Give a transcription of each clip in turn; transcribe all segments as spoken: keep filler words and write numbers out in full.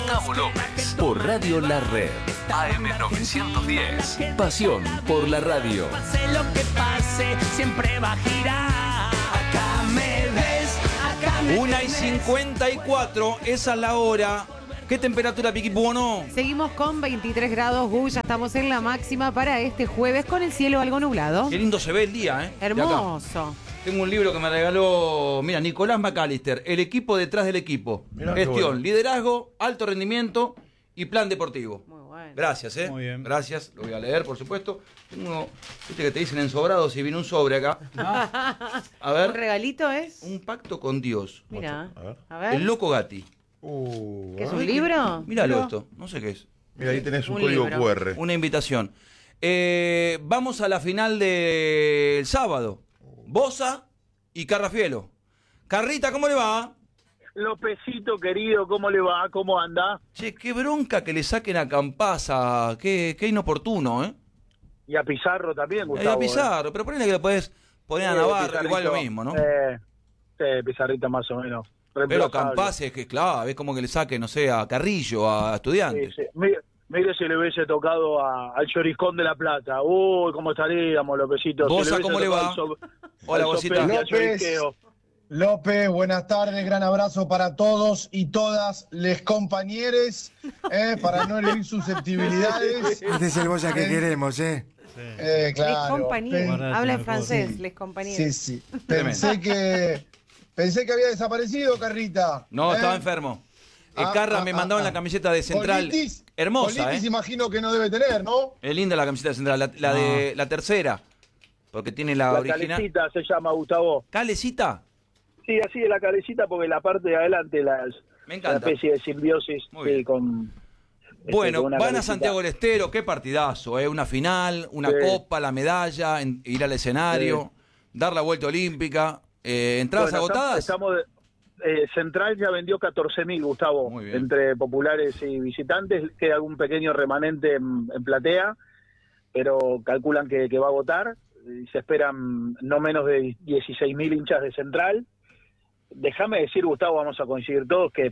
Gustavo López, por Radio La Red, A M novecientos diez. Pasión por la radio. Pase lo que pase, siempre va a girar. Acá me ves, acá me una y cincuenta y cuatro, esa es la hora. ¿Qué temperatura, Piqui Puono? Seguimos con veintitrés grados, Gus, ya estamos en la máxima para este jueves con el cielo algo nublado. Qué lindo se ve el día, ¿eh? Hermoso. Tengo un libro que me regaló, mira, Nicolás McAllister, El equipo detrás del equipo. Mirá, qué Gestión, bueno. liderazgo, alto rendimiento y plan deportivo. Muy bueno. Gracias, ¿eh? Muy bien. Gracias, lo voy a leer, por supuesto. Tengo uno, viste que te dicen ensobrado si viene un sobre acá. A ¿Un ver, regalito es? un pacto con Dios. Mira, A ver. a ver. El loco Gatti. Uh, ¿Qué es ah. un libro? Míralo Mira. esto, no sé qué es. Mira, ahí tenés un, Un código libro. cu erre. Una invitación. Eh, vamos a la final del sábado. Bosa y Carrafielo. Carrita, ¿cómo le va? Lópezito, querido, ¿cómo le va? ¿Cómo anda? Che, qué bronca que le saquen a Campasa. Qué, qué inoportuno, ¿eh? Y a Pizarro también, Y Gustavo. a Pizarro, pero ponele que le podés poner a Sí, Navarro, Pizarrito, igual lo mismo, ¿no? Eh, sí, Pizarrita más o menos. Pero Reemplazable. Campasa es que, claro, es como que le saque, no sé, a Carrillo, a Sí, Estudiantes. sí. Mire, mire si le hubiese tocado a- al Choriscón de la Plata. Uy, cómo estaríamos, Lópezito. Bosa, Si hubiese ¿cómo le tocado va? al so- Hola, al Bosita. sopete, al López. chorisqueo. López, buenas tardes, gran abrazo para todos y todas les compañeros, eh, para no herir susceptibilidades. Este es el Boya que Eh, queremos, ¿eh? Eh, Les claro. compañeros. Pen- Habla en francés, Sí. les compañeros. Sí, sí. Pensé que pensé que había desaparecido, Carrita. No, ¿eh? estaba enfermo. Eh, Ah, Carra ah, me ah, mandaron ah. la camiseta de Central. Colitis, Hermosa, colitis ¿eh? imagino que no debe tener, ¿no? Es linda la camiseta de Central, la, la de la tercera. Porque tiene la, La original. calecita se llama, Gustavo. ¿Calecita? Sí, así es la calecita porque la parte de adelante la, Me la encanta. especie de simbiosis Muy sí, bien. con... este, Bueno, con una van a calecita. Santiago del Estero, qué partidazo, ¿eh? Una final, una Sí. copa, la medalla, en- ir al escenario, dar la vuelta olímpica. Eh, ¿Entradas Bueno, agotadas? Estamos, eh, Central ya vendió catorce mil, Gustavo, Muy bien. entre populares y visitantes. Queda algún pequeño remanente en, en platea, pero calculan que, que va a agotar. Y se esperan no menos de dieciséis mil hinchas de Central. Déjame decir, Gustavo, vamos a coincidir todos que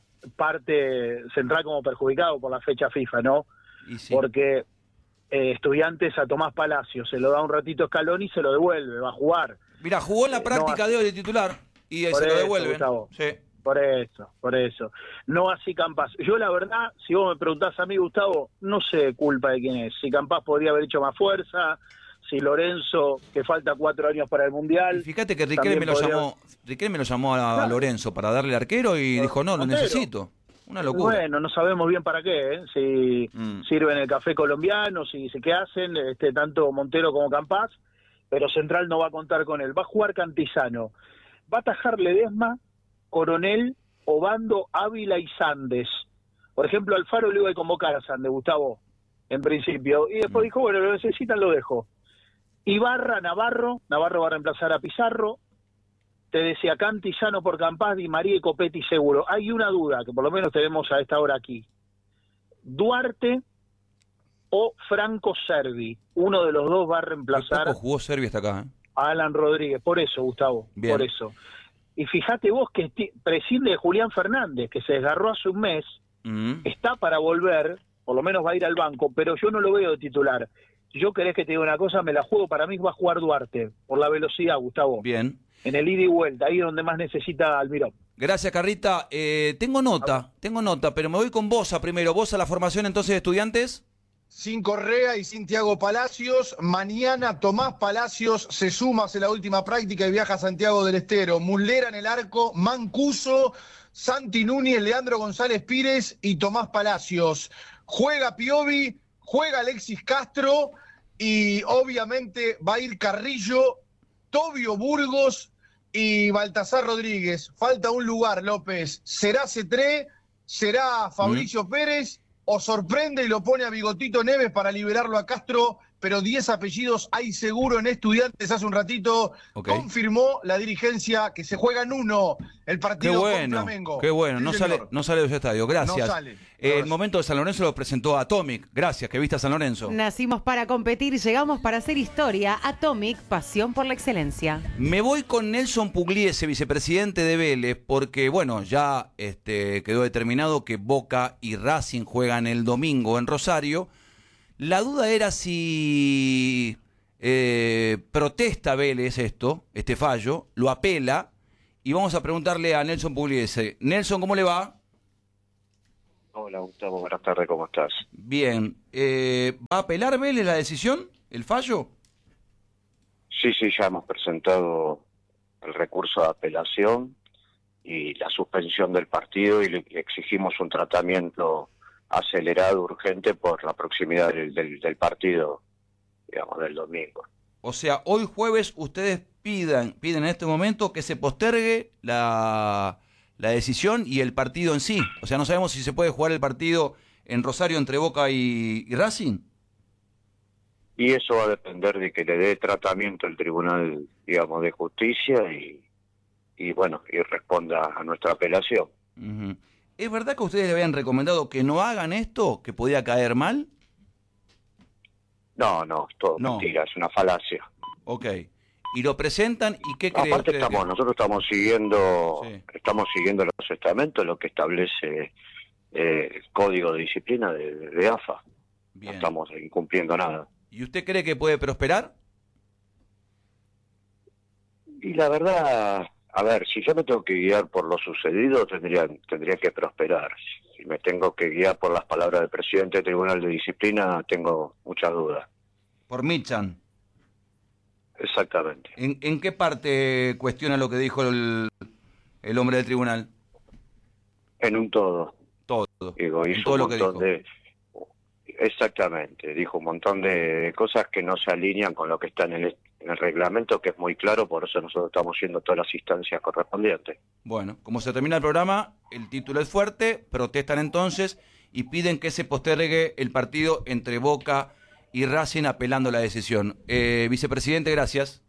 parte Central como perjudicado por la fecha FIFA, ¿no? Y sí. Porque eh, Estudiantes a Tomás Palacio se lo da un ratito Scaloni y se lo devuelve, va a jugar. Mira, jugó en la Eh, práctica no, de hoy de titular y eh, Por se lo eso, devuelven. Gustavo. Sí. Por eso, por eso. No así Campas. Yo la verdad, si vos me preguntás a mí, Gustavo, no sé culpa de quién es. Si Campas podría haber hecho más fuerza, si Lorenzo, que falta cuatro años para el Y Mundial. fíjate que Riquelme también me lo podría- llamó, Riquelme lo llamó a, a Claro. Lorenzo para darle el arquero y No, dijo, no, lo Montero. necesito. Una locura. Bueno, no sabemos bien para qué, ¿eh? Si Mm. sirven el café colombiano, si, si qué hacen, este, tanto Montero como Campas, pero Central no va a contar con él. Va a jugar Cantizano. Va a atajar Ledesma, Coronel, Obando, Ávila y Sandes. Por ejemplo, Alfaro le iba a convocar a Sandes, Gustavo, en principio. Y después Mm. dijo, bueno, lo necesitan, lo dejo. Ibarra, Navarro, Navarro va a reemplazar a Pizarro. Te decía Cantizano por Campas, Di María y Copetti seguro. Hay una duda que por lo menos tenemos a esta hora aquí. Duarte o Franco Servi. Uno de los dos va a Qué reemplazar poco jugó Serbia hasta acá, ¿eh? a Alan Rodríguez. Por eso, Gustavo, Bien. por eso. Y fíjate vos que ti- prescinde de Julián Fernández, que se desgarró hace un mes, Mm. está para volver, por lo menos va a ir al banco, pero yo no lo veo de titular. Si yo querés que te diga una cosa, me la juego, para mí va a jugar Duarte, por la velocidad, Gustavo. Bien. En el ida y vuelta, ahí es donde más necesita Almirón. Gracias, Carrita. Eh, tengo nota, tengo nota, pero me voy con Bosa primero. ¿Bosa la formación entonces de Estudiantes? Sin Correa y sin Thiago Palacios. Mañana Tomás Palacios se suma, hace la última práctica y viaja a Santiago del Estero. Muslera en el arco, Mancuso, Santi Núñez, Leandro González Pires y Tomás Palacios. Juega Piovi, juega Alexis Castro y obviamente va a ir Carrillo, Tobio Burgos y Baltasar Rodríguez. Falta un lugar, López. ¿Será Cetré? ¿Será Fabricio Pérez? ¿O sorprende y lo pone a Bigotito Neves para liberarlo a Castro pero diez apellidos hay seguro en Estudiantes. Hace un ratito Okay. confirmó la dirigencia que se juega en uno el Qué partido con bueno, Flamengo. qué bueno. Sí, no, señor. sale, no sale de ese estadio. Gracias. No sale. Eh, No el sale. momento de San Lorenzo lo presentó Atomic. Gracias, que viste a San Lorenzo. Nacimos para competir, llegamos para hacer historia. Atomic, pasión por la excelencia. Me voy con Nelson Pugliese, vicepresidente de Vélez, porque, bueno, ya este, quedó determinado que Boca y Racing juegan el domingo en Rosario. La duda era si eh, protesta Vélez esto, este fallo, lo apela, y vamos a preguntarle a Nelson Pugliese. Nelson, ¿cómo le va? Hola Gustavo, buenas tardes, ¿cómo estás? Bien. Eh, ¿Va a apelar Vélez la decisión, el fallo? Sí, sí, ya hemos presentado el recurso de apelación y la suspensión del partido y le exigimos un tratamiento acelerado, urgente, por la proximidad del, del, del partido, digamos, del domingo. O sea, hoy jueves ustedes pidan, piden en este momento que se postergue la, la decisión y el partido en sí. O sea, no sabemos si se puede jugar el partido en Rosario entre Boca y, y Racing. Y eso va a depender de que le dé tratamiento el Tribunal, digamos, de Justicia y, y bueno, y responda a nuestra apelación. Uh-huh. ¿Es verdad que ustedes le habían recomendado que no hagan esto, que podía caer mal? No, no, es todo No. mentira, es una falacia. Ok. ¿Y lo presentan y qué creen Aparte ustedes? estamos, nosotros estamos siguiendo, Sí. estamos siguiendo los estamentos, lo que establece eh, el código de disciplina de, de A F A. Bien. No estamos incumpliendo nada. ¿Y usted cree que puede prosperar? Y la verdad, a ver, si yo me tengo que guiar por lo sucedido, tendría, tendría que prosperar. Si me tengo que guiar por las palabras del presidente del Tribunal de Disciplina, tengo muchas dudas. Por Michan. Exactamente. ¿En, en qué parte cuestiona lo que dijo el, el hombre del tribunal? En un todo. Todo. Digo, En hizo todo un lo que montón dijo. de... Exactamente, dijo un montón de cosas que no se alinean con lo que está en el, en el reglamento, que es muy claro, por eso nosotros estamos haciendo todas las instancias correspondientes. Bueno, como se termina el programa, el título es fuerte, protestan entonces y piden que se postergue el partido entre Boca y Racing apelando la decisión. Eh, vicepresidente, gracias.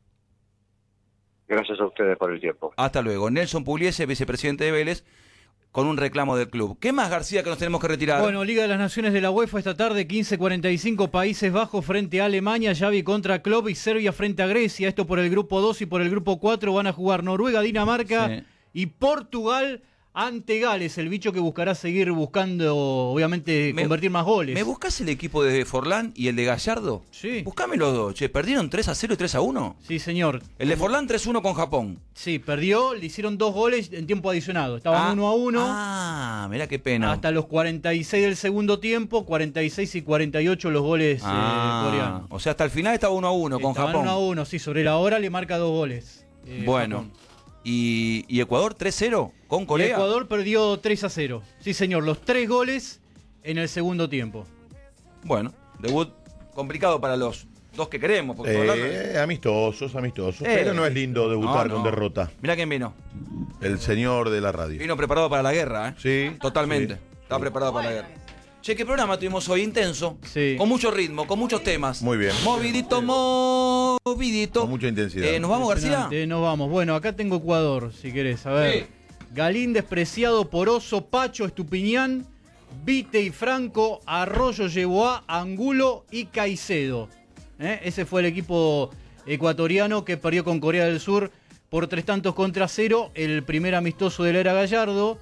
Gracias a ustedes por el tiempo. Hasta luego. Nelson Pugliese, vicepresidente de Vélez, con un reclamo del club. ¿Qué más, García, que nos tenemos que retirar? Bueno, Liga de las Naciones de la UEFA esta tarde, quince cuarenta y cinco, Países Bajos frente a Alemania, Xavi contra Klopp y Serbia frente a Grecia. Esto por el grupo dos y por el grupo cuatro van a jugar Noruega, Dinamarca Sí. y Portugal ante Gales, el bicho que buscará seguir buscando, obviamente, Me- convertir más goles. ¿Me buscas el equipo de Forlán y el de Gallardo? Sí. Buscame los dos. Che, ¿perdieron tres a cero y tres a uno? Sí, señor. El de Forlán tres a uno con Japón. Sí, perdió, le hicieron dos goles en tiempo adicionado. Estaban Ah, uno a uno. Ah, mirá qué pena. Hasta los cuarenta y seis del segundo tiempo, cuarenta y seis y cuarenta y ocho los goles Ah, eh, coreanos. o sea, hasta el final estaba uno a uno con Estaban Japón. uno a uno, sí, sobre la hora le marca dos goles. eh, Bueno. Japón. ¿Y, y Ecuador tres cero con Y Corea? Ecuador perdió tres a cero. Sí, señor, los tres goles en el segundo tiempo. Bueno, debut complicado para los dos que queremos. Porque Forlán- Eh, amistosos, amistosos. Eh, pero no es lindo debutar no, con no. derrota. Mirá quién vino. El señor de la radio. Vino preparado para la guerra, ¿eh? Sí. Totalmente. sí. Estaba preparado para la guerra. Che, ¿qué programa tuvimos hoy? Intenso. Sí. Con mucho ritmo, con muchos temas. Muy bien. Movidito, movidito. Con mucha intensidad. Eh, ¿Nos vamos, García? Impresionante, Nos vamos. Bueno, acá tengo Ecuador, si querés. A ver. Sí. Galín despreciado, Poroso, Pacho, Estupiñán, Vite y Franco, Arroyo, Yeboá, Angulo y Caicedo. ¿Eh? Ese fue el equipo ecuatoriano que perdió con Corea del Sur por tres tantos contra cero, el primer amistoso de la era Gallardo.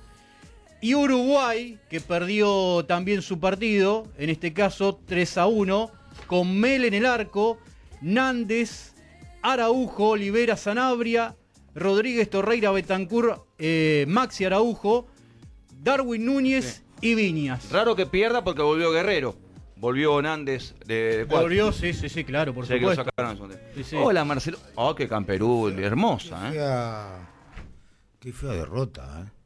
Y Uruguay, que perdió también su partido, en este caso tres a uno, con Mel en el arco, Nández, Araujo, Olivera, Sanabria, Rodríguez, Torreira, Betancur, eh, Maxi Araujo, Darwin Núñez y Viñas. Raro que pierda porque volvió Guerrero. Volvió Nández de, de cuatro. Volvió, sí, sí, sí, claro, por Sí, que lo supuesto. sacaron. Sí, sí. Hola, Marcelo. Oh, qué camperú, hermosa, ¿eh? Fea- Qué fea derrota, ¿eh?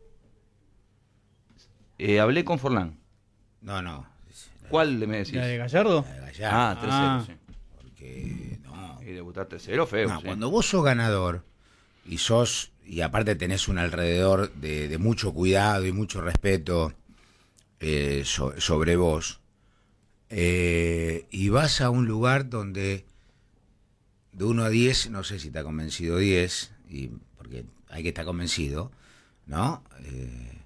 Eh, Hablé con Forlán. No, no. ¿Cuál me decís? ¿La de Gallardo? La de Gallardo. Ah, tres cero, Ah. sí. Porque, no. Y debutar tres cero, feo. No, sí. cuando vos sos ganador y sos, y aparte tenés un alrededor de, de mucho cuidado y mucho respeto eh, so- sobre vos, eh, y vas a un lugar donde de uno a diez, no sé si te ha convencido diez, y porque hay que estar convencido, ¿no? Eh,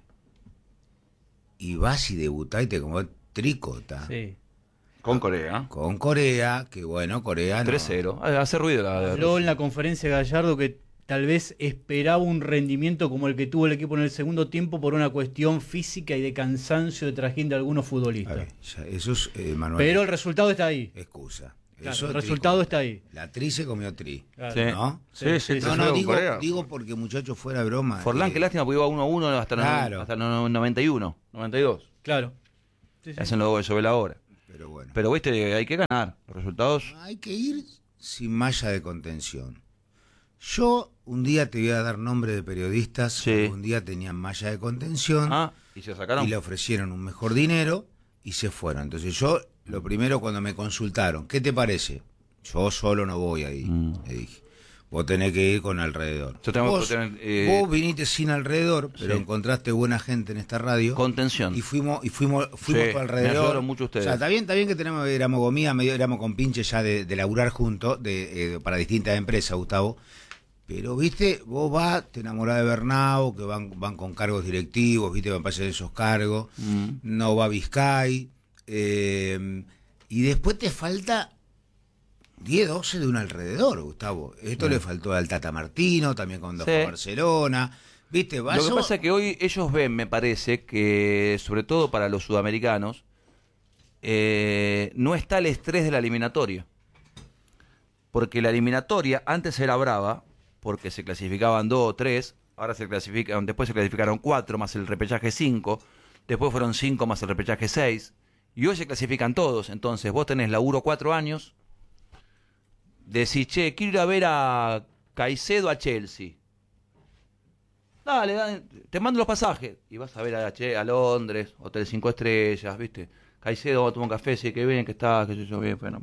y vas y debutás y te como tricota. Sí. Con Corea. Con Corea, que bueno, Corea no. tres cero. Hace ruido la... Habló en la conferencia Gallardo que tal vez esperaba un rendimiento como el que tuvo el equipo en el segundo tiempo por una cuestión física y de cansancio de trajín de algunos futbolistas. Ver, ya, eso es, eh, Manuel. Pero el resultado está ahí. Excusa. Claro, Eso el tri resultado con- está ahí. La tri se comió tri. Claro. Sí. ¿No? Sí, sí, sí. No, se no, fue digo, con Corea. digo porque muchachos fuera de broma. Forlán, eh, qué lástima, porque iba uno a uno hasta, Claro. no, hasta no, noventa y uno, noventa y dos. Claro. Sí, sí. Hacen los goles sobre la hora. Pero bueno. Pero, viste, hay que ganar. Los resultados... Hay que ir sin malla de contención. Yo un día te voy a dar nombre de periodistas Sí. que un día tenían malla de contención Ah, y se sacaron. y le ofrecieron un mejor dinero y se fueron. Entonces yo, lo primero cuando me consultaron, ¿qué te parece? Yo solo no voy ahí, Mm. le dije. Vos tenés que ir con alrededor. Yo tengo que vos, tener, eh, vos viniste sin alrededor, pero Sí. encontraste buena gente en esta radio. Contención. Y fuimos, y fuimos, fuimos Sí, por me alrededor. ayudaron mucho ustedes. O sea, está bien, está bien que tenemos, éramos gomía, medio, éramos con pinche ya de, de laburar juntos, de, eh, para distintas empresas, Gustavo. Pero, viste, vos vas, te enamorás de Bernau, que van, van con cargos directivos, viste, van a pasar esos cargos. Mm. No va Vizcay. Eh, y después te falta diez, doce de un alrededor, Gustavo. Esto Sí. le faltó al Tata Martino, también cuando Sí. fue a Barcelona. Viste, vas Lo que a- pasa es que hoy ellos ven, me parece, que sobre todo para los sudamericanos, eh, no está el estrés de la eliminatoria. Porque la eliminatoria antes era brava, porque se clasificaban dos o tres, ahora se clasifican, después se clasificaron cuatro más el repechaje cinco, después fueron cinco más el repechaje seis, y hoy se clasifican todos. Entonces vos tenés laburo cuatro años, decís, che, quiero ir a ver a Caicedo a Chelsea. Dale, dale, te mando los pasajes. Y vas a ver a, che, a Londres, Hotel cinco estrellas, ¿viste? Caicedo, vamos a tomar un café, sí, que bien, que está, que sé yo, bien, bueno.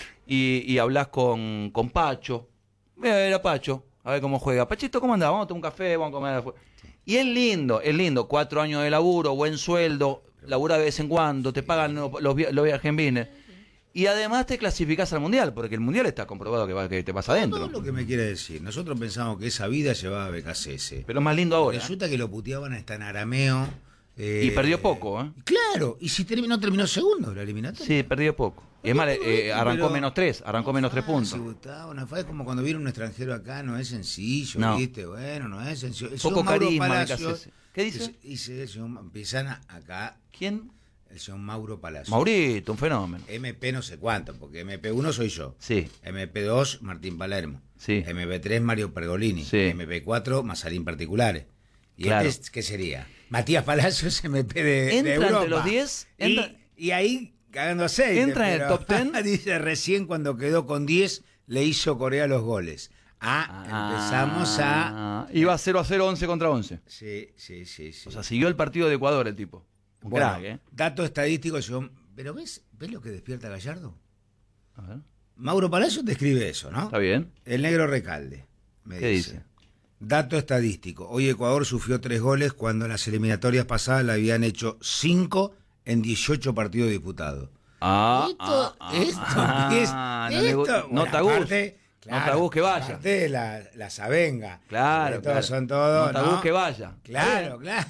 Y, y hablas con, con Pacho. Voy a ver a Pacho, a ver cómo juega. Pachito, ¿cómo andás? Vamos a tomar un café, vamos a comer afuera. Y es lindo, es lindo. Cuatro años de laburo, buen sueldo, labura de vez en cuando, te pagan los, los, via- los viajes en business. Y además te clasificás al Mundial, porque el Mundial está comprobado que, va, que te vas adentro. Todo lo que me quiere decir. Nosotros pensamos que esa vida llevaba a B K C S. Pero es más lindo ahora. Resulta que lo puteaban hasta en arameo. eh, Y perdió poco, ¿eh? Claro, y si terminó, terminó segundo de la eliminatoria. Sí, perdió poco. Y es más, eh, arrancó Pero- menos tres, arrancó menos tres puntos. Sí, Gustavo, no fue como cuando viene un extranjero acá, no es sencillo, No. ¿viste? Bueno, no es sencillo. El Poco señor Mauro carisma, Palacios, B K C S. ¿Qué dice? Dice, dice el señor, empiezan a- acá. ¿Quién? El señor Mauro Palacios. Maurito, un fenómeno. M P no sé cuánto, porque M P uno soy yo. Sí. M P dos, Martín Palermo. Sí. M P tres, Mario Pergolini. Sí. M P cuatro, Mazarín Particulares. ¿Y Claro. este es- qué sería? Matías Palacios, M P de, de Entra Europa. entre los diez, Y, entra- y ahí cagando aceite. Entra en el pero- top ten. Dice, recién cuando quedó con diez, le hizo Corea los goles. Ah, empezamos a... Ah, iba cero a cero, once contra once. Sí, sí, sí, sí. O sea, siguió el partido de Ecuador el tipo. Un Bueno, crack, ¿eh? dato estadístico, yo... ¿Pero ves, ves lo que despierta Gallardo? A ver. Mauro Palacios describe eso, ¿no? Está bien. El negro Recalde. Me ¿Qué dice? Dato estadístico. Hoy Ecuador sufrió tres goles cuando en las eliminatorias pasadas le habían hecho cinco en dieciocho partidos disputados. Ah, Esto, ah, esto, ah, es, ah, no le gu- esto, no bueno, te gusta. aparte, No te gusta que vaya. aparte la, la sabenga. Claro, Porque todos claro. son todos, No te ¿no? que vaya. Claro, claro.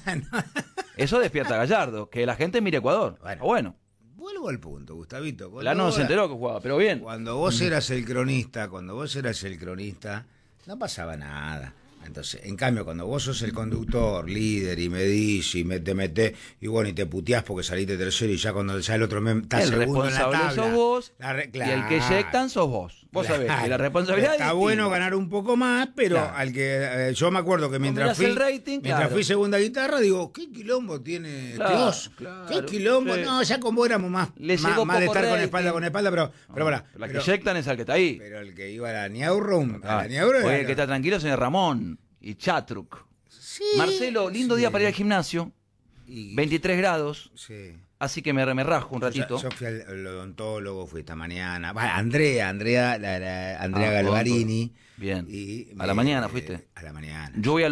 Eso despierta a Gallardo, que la gente mire Ecuador. Bueno. bueno. Vuelvo al punto, Gustavito. Cuando La no vos- se enteró que jugaba, pero bien. Cuando vos eras el cronista, cuando vos eras el cronista, no pasaba nada. Entonces, en cambio, cuando vos sos el conductor, líder, y medís, y me, te metés, y bueno, y te puteás porque saliste tercero, y ya cuando ya el otro me, está El segundo en la responsable tabla. sos vos, La re- y el que claro. eyectan sos vos. Vos sabés que la Claro. responsabilidad Está es bueno distinta. ganar un poco más, pero Claro. al que eh, yo me acuerdo que mientras mirás fui el rating, mientras claro. fui segunda guitarra, digo, qué quilombo tiene Claro, Dios. claro, Qué quilombo. sí. No, ya con vos éramos más, Le más, llegó más de poco estar con rating. espalda con espalda, pero, pero, pará, Pero la que pero- eyectan es al que está ahí. pero el que iba a la Niaurum, a Ah, la Niaurum oye, era- el que está tranquilo es el Ramón y Chatruk. Sí, Marcelo, lindo sí. día para ir al gimnasio. Y- veintitrés grados. Sí. Así que me, me rajo un Yo, ratito. yo fui al, al odontólogo, fui esta mañana. Bueno, Andrea, Andrea, la, la- Andrea Ah, Galvarini. Bien. Y A la me- mañana eh, fuiste. A la mañana. Yo voy al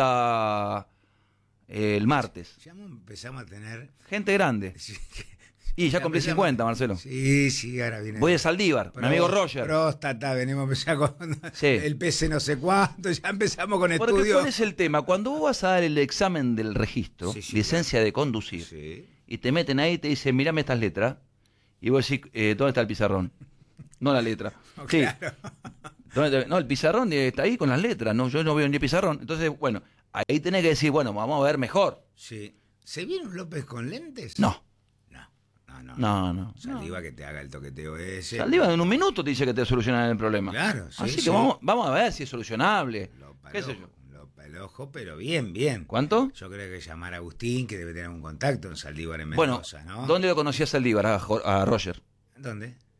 oculista eh, el martes. Ya empezamos a tener. Gente grande. Y ya cumplí empezamos. cincuenta, Marcelo. Sí, sí, ahora viene. Voy a Saldívar, mi amigo Roger. Próstata, venimos a empezar con Sí. el P C no sé cuánto, ya empezamos con Porque estudios. ¿cuál es el tema? Cuando vos vas a dar el examen del registro, Sí, sí, licencia de conducir, Sí. y te meten ahí y te dicen, mirame estas letras, y vos decís, eh, ¿dónde está el pizarrón? No la letra. Oh, Sí. claro. ¿Dónde te- No, el pizarrón está ahí con las letras, no, yo no veo ni pizarrón. Entonces, bueno, ahí tenés que decir, bueno, vamos a ver mejor. Sí. ¿Se viene un López con lentes? No, No, no, no. no, no. Saliva que te haga el toqueteo ese. Saldívar en un minuto te dice que te solucionan el problema. Claro, sí, Así que sí. vamos, vamos a ver si es solucionable. Lo ¿Qué sé palojo, yo? lo palojo, pero bien, bien. ¿Cuánto? Yo creo que llamar a Agustín, que debe tener un contacto en Saldívar en Bueno, Mendoza, ¿no? ¿dónde lo conocías Saldívar? A, Jo- a Roger. ¿Dónde?